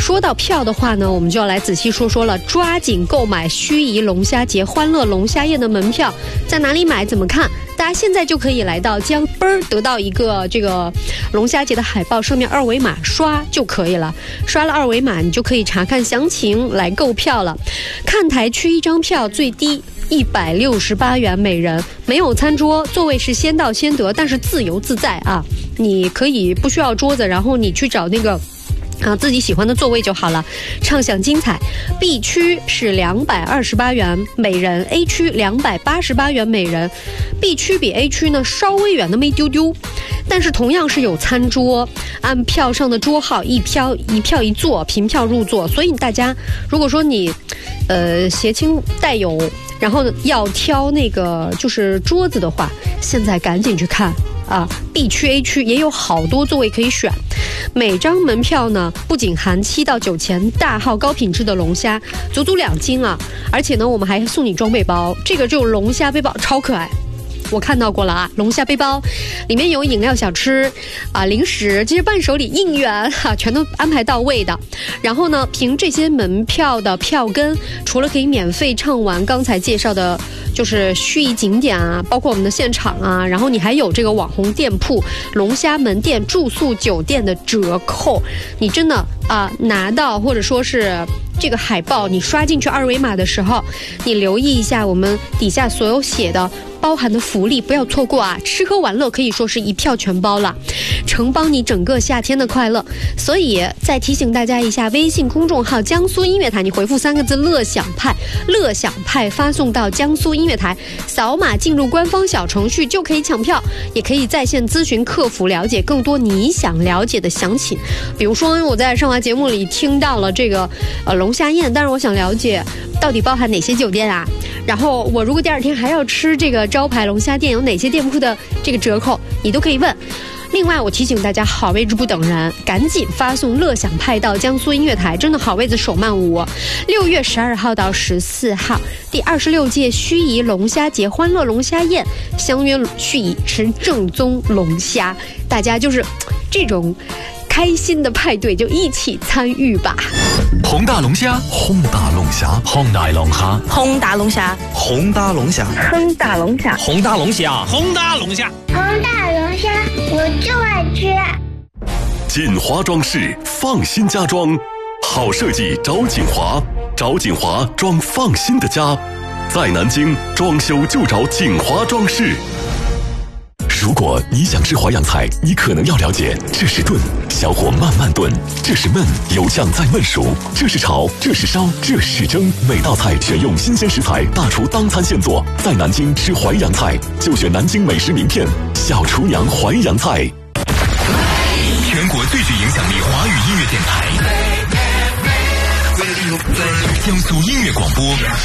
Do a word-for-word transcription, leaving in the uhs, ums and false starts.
说到票的话呢，我们就要来仔细说说了，抓紧购买盱眙龙虾节欢乐龙虾宴的门票，在哪里买？怎么看？大家现在就可以来到江奔儿，得到一个这个龙虾节的海报，上面二维码刷就可以了。刷了二维码，你就可以查看详情来购票了。看台区一张票最低一百六十八元每人，没有餐桌，座位是先到先得，但是自由自在啊！你可以不需要桌子，然后你去找那个。啊，自己喜欢的座位就好了，畅享精彩。B 区是两百二十八元每人 ，A 区两百八十八元每人。B 区比 A 区呢稍微远那么一丢丢，但是同样是有餐桌，按票上的桌号一票一票一座，凭票入座。所以大家如果说你，呃，携亲带友，然后要挑那个就是桌子的话，现在赶紧去看。啊 ，B 区 A 区也有好多座位可以选，每张门票呢不仅含七到九钱大号高品质的龙虾，足足两斤啊！而且呢，我们还送你装备包，这个就龙虾背包超可爱。我看到过了啊，龙虾背包里面有饮料小吃啊、零食，这些伴手礼应援哈、啊，全都安排到位的。然后呢，凭这些门票的票根，除了可以免费畅玩刚才介绍的就是盱眙景点啊，包括我们的现场啊，然后你还有这个网红店铺龙虾门店住宿酒店的折扣，你真的啊拿到或者说是这个海报，你刷进去二维码的时候，你留意一下我们底下所有写的包含的福利，不要错过啊！吃喝玩乐可以说是一票全包了，承包你整个夏天的快乐。所以再提醒大家一下，微信公众号江苏音乐台，你回复三个字乐享派，乐享派发送到江苏音乐台，扫码进入官方小程序就可以抢票，也可以在线咨询客服了解更多你想了解的详情。比如说我在上华节目里听到了这个呃龙虾宴，但是我想了解到底包含哪些酒店啊，然后我如果第二天还要吃这个招牌龙虾店，有哪些店铺的这个折扣你都可以问。另外我提醒大家，好位置不等人，赶紧发送乐享派到江苏音乐台，真的好位子手慢无。六月十二号到十四号，第二十六届盱眙龙虾节欢乐龙虾宴，相约盱眙吃正宗龙虾，大家就是这种开心的派对就一起参与吧。 宏大龙虾，宏大龙虾，宏大龙虾， 宏大龙虾， 宏大龙虾， 宏大龙虾， 宏大龙虾，宏大龙虾， 宏大龙虾，我就爱吃。 锦华装饰，放心家装，好设计找锦华，找锦华装放心的家，在南京装修就找锦华装饰。如果你想吃淮扬菜，你可能要了解，这是炖，小火慢慢炖；这是焖，油酱再焖熟；这是炒，这是烧，这是蒸。每道菜选用新鲜食材，大厨当餐现做。在南京吃淮扬菜，就选南京美食名片小厨娘淮扬菜。 全国最具影响力华语音乐电台，江苏音乐广播